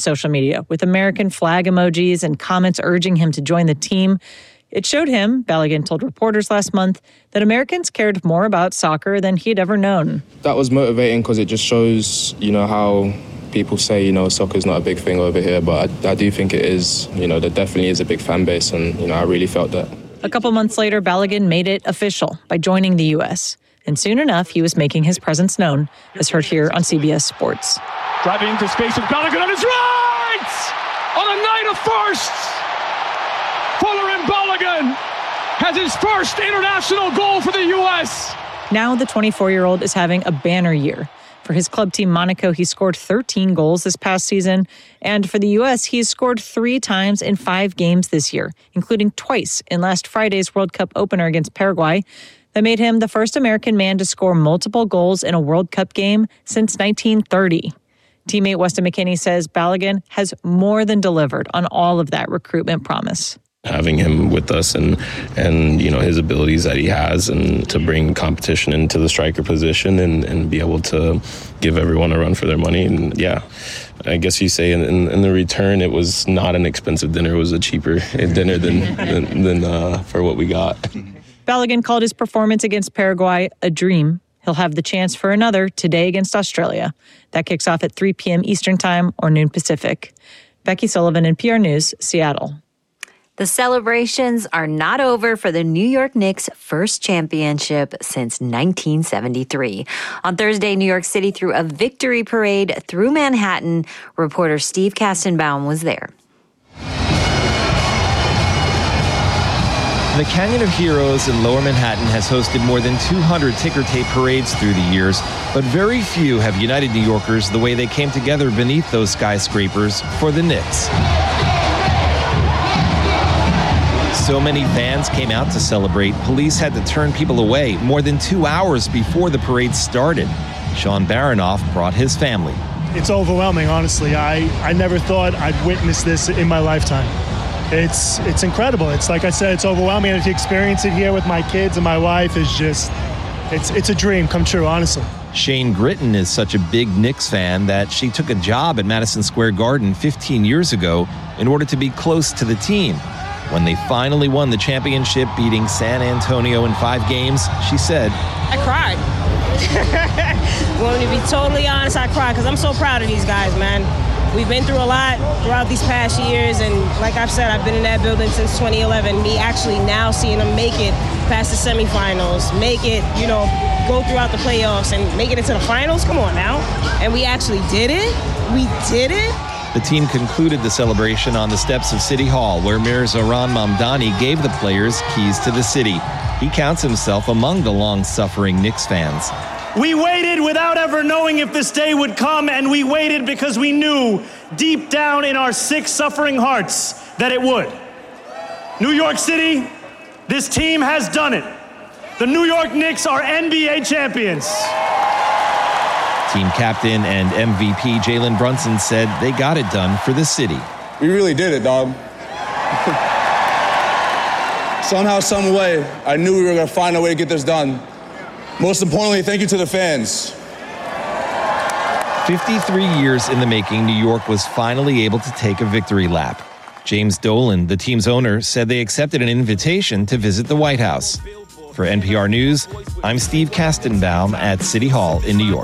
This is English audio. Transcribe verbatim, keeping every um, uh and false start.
social media with American flag emojis and comments urging him to join the team. It showed him, Balogun told reporters last month, that Americans cared more about soccer than he'd ever known. That was motivating because it just shows, you know, how people say, you know, soccer's not a big thing over here, but I, I do think it is. You know, there definitely is a big fan base, and, you know, I really felt that. A couple months later, Balogun made it official by joining the U S. And soon enough, he was making his presence known, as heard here on C B S Sports. Driving into space with Balogun on his right! On a night of firsts! Folarin Balogun has his first international goal for the U S. Now the twenty-four-year-old is having a banner year. For his club team Monaco, he scored thirteen goals this past season. And for the U S, he's scored three times in five games this year, including twice in last Friday's World Cup opener against Paraguay. That made him the first American man to score multiple goals in a World Cup game since nineteen thirty. Teammate Weston McKennie says Balogun has more than delivered on all of that recruitment promise. Having him with us and, and you know, his abilities that he has, and to bring competition into the striker position and, and be able to give everyone a run for their money. And yeah, I guess you say in, in, in the return, it was not an expensive dinner. It was a cheaper dinner than, than, than uh, for what we got. Balogun called his performance against Paraguay a dream. He'll have the chance for another today against Australia. That kicks off at three p.m. Eastern Time or noon Pacific. Becky Sullivan, N P R News, Seattle. The celebrations are not over for the New York Knicks' first championship since nineteen seventy-three. On Thursday, New York City threw a victory parade through Manhattan. Reporter Steve Kastenbaum was there. The Canyon of Heroes in Lower Manhattan has hosted more than two hundred ticker tape parades through the years, but very few have united New Yorkers the way they came together beneath those skyscrapers for the Knicks. So many fans came out to celebrate, police had to turn people away more than two hours before the parade started. Sean Baranoff brought his family. It's overwhelming, honestly. I, I never thought I'd witness this in my lifetime. It's it's incredible. It's like I said, it's overwhelming. And to experience it here with my kids and my wife is just, it's it's a dream come true, honestly. Shane Gritton is such a big Knicks fan that she took a job at Madison Square Garden fifteen years ago in order to be close to the team. When they finally won the championship, beating San Antonio in five games, she said, I cried. Well, to be totally honest, I cried because I'm so proud of these guys, man. We've been through a lot throughout these past years, and like I've said, I've been in that building since twenty eleven. Me actually now seeing them make it past the semifinals, make it, you know, go throughout the playoffs and make it into the finals. Come on now. And we actually did it. We did it. The team concluded the celebration on the steps of City Hall, where Mayor Zohran Mamdani gave the players keys to the city. He counts himself among the long-suffering Knicks fans. We waited without ever knowing if this day would come, and we waited because we knew deep down in our sick, suffering hearts that it would. New York City, this team has done it. The New York Knicks are N B A champions. Team captain and M V P Jalen Brunson said they got it done for the city. We really did it, dog. Somehow, some way, I knew we were going to find a way to get this done. Most importantly, thank you to the fans. fifty-three years in the making, New York was finally able to take a victory lap. James Dolan, the team's owner, said they accepted an invitation to visit the White House. For N P R News, I'm Steve Kastenbaum at City Hall in New York.